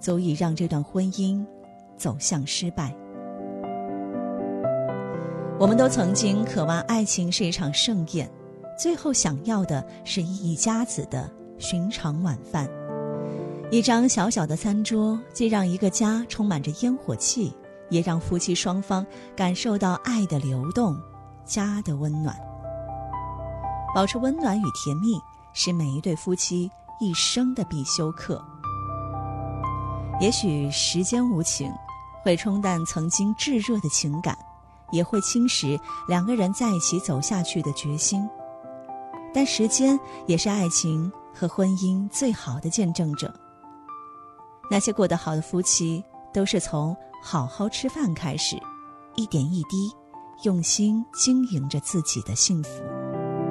足以让这段婚姻走向失败。我们都曾经渴望爱情是一场盛宴，最后想要的是一家子的寻常晚饭。一张小小的餐桌，既让一个家充满着烟火气，也让夫妻双方感受到爱的流动，家的温暖。保持温暖与甜蜜，是每一对夫妻一生的必修课。也许时间无情，会冲淡曾经炙热的情感，也会侵蚀两个人在一起走下去的决心。但时间也是爱情和婚姻最好的见证者。那些过得好的夫妻，都是从好好吃饭开始，一点一滴，用心经营着自己的幸福。